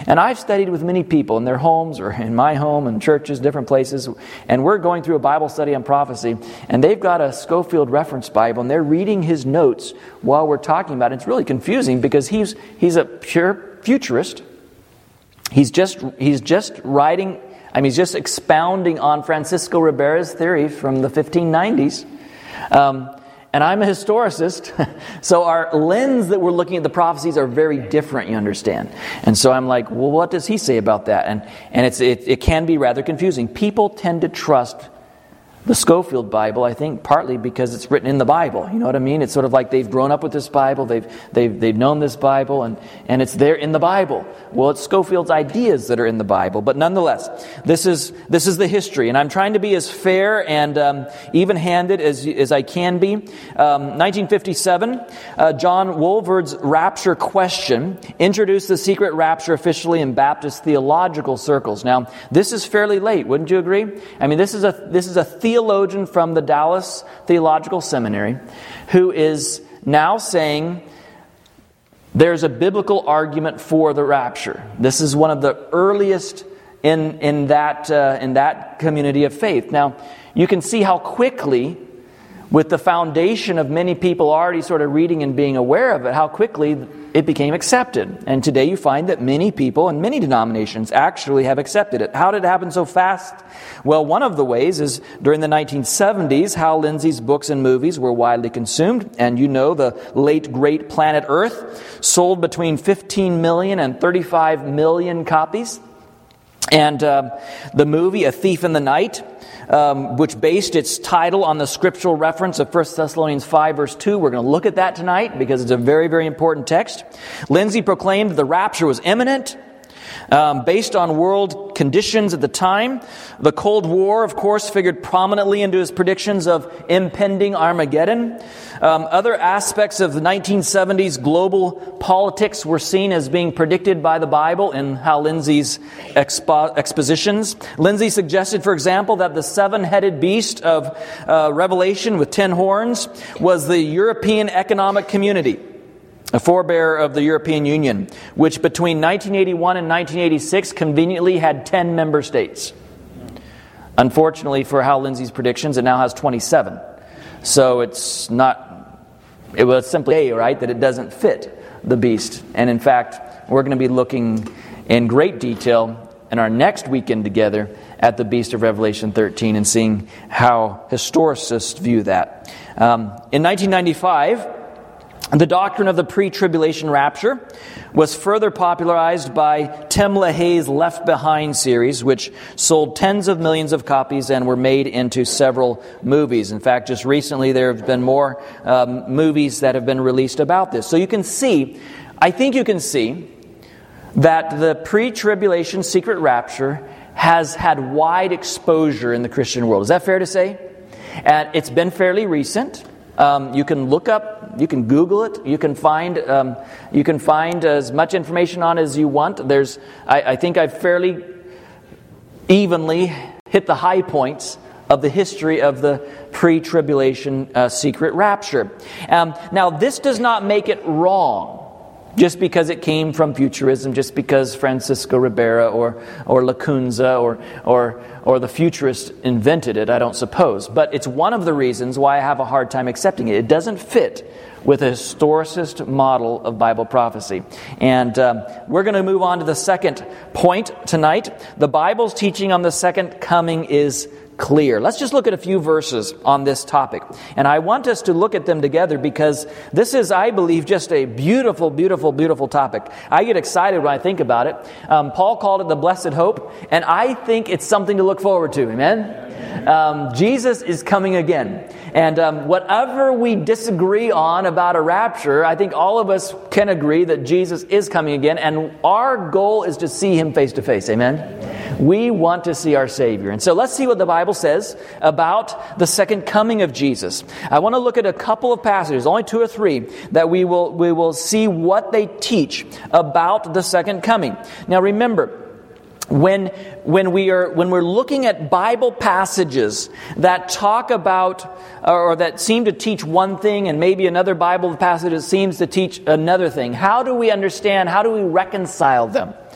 And I've studied with many people in their homes or in my home and churches, different places, and we're going through a Bible study on prophecy, and they've got a Scofield Reference Bible, and they're reading his notes while we're talking about it. It's really confusing because he's a pure futurist. He's just writing, he's just expounding on Francisco Ribera's theory from the 1590s. And I'm a historicist, so our lens that we're looking at the prophecies are very different, you understand. And so I'm like, well, what does he say about that? And it can be rather confusing. People tend to trust the Scofield Bible, I think, partly because it's written in the Bible. You know what I mean? It's sort of like they've grown up with this Bible, they've known this Bible, and it's there in the Bible. Well, it's Scofield's ideas that are in the Bible, but nonetheless, this is the history, and I'm trying to be as fair and even-handed as I can be. 1957, John Wolvard's rapture question introduced the secret rapture officially in Baptist theological circles. Now, this is fairly late, wouldn't you agree? I mean, this is a theologian from the Dallas Theological Seminary who is now saying there's a biblical argument for the rapture. This is one of the earliest in that community of faith. Now, you can see how quickly, with the foundation of many people already sort of reading and being aware of it, how quickly it became accepted. And today you find that many people and many denominations actually have accepted it. How did it happen so fast? Well, one of the ways is during the 1970s, Hal Lindsey's books and movies were widely consumed. And you know the late great Planet Earth sold between 15 million and 35 million copies. And the movie A Thief in the Night, which based its title on the scriptural reference of 1 Thessalonians 5 verse 2. We're going to look at that tonight because it's a very, very important text. Lindsey proclaimed the rapture was imminent based on world conditions at the time. The Cold War, of course, figured prominently into his predictions of impending Armageddon. Other aspects of the 1970s global politics were seen as being predicted by the Bible in Hal Lindsey's expositions. Lindsey suggested, for example, that the seven-headed beast of Revelation with 10 horns was the European Economic Community, a forebear of the European Union, which between 1981 and 1986 conveniently had 10 member states. Unfortunately for Hal Lindsey's predictions, it now has 27. So it was simply right that it doesn't fit the beast. And in fact, we're going to be looking in great detail in our next weekend together at the beast of Revelation 13 and seeing how historicists view that. In 1995, the doctrine of the pre-tribulation rapture was further popularized by Tim LaHaye's Left Behind series, which sold tens of millions of copies and were made into several movies. In fact, just recently there have been more movies that have been released about this. So I think you can see that the pre-tribulation secret rapture has had wide exposure in the Christian world. Is that fair to say? And it's been fairly recent. You can look up, you can Google it, you can find as much information on it as you want. I think I've fairly evenly hit the high points of the history of the pre-tribulation secret rapture. Now, this does not make it wrong, just because it came from futurism, just because Francisco Ribera or Lacunza or the futurists invented it, I don't suppose. But it's one of the reasons why I have a hard time accepting it. It doesn't fit with a historicist model of Bible prophecy. And we're going to move on to the second point tonight. The Bible's teaching on the second coming is clear. Let's just look at a few verses on this topic. And I want us to look at them together because this is, I believe, just a beautiful, beautiful, beautiful topic. I get excited when I think about it. Paul called it the blessed hope, and I think it's something to look forward to. Amen? Jesus is coming again. And whatever we disagree on about a rapture, I think all of us can agree that Jesus is coming again, and our goal is to see Him face to face. Amen? We want to see our Savior. And so let's see what the Bible says about the second coming of Jesus. I want to look at a couple of passages, only 2 or 3, that we will see what they teach about the second coming. Now remember, when we're looking at Bible passages that talk about or that seem to teach one thing and maybe another Bible passage seems to teach another thing, how do we understand, how do we reconcile them?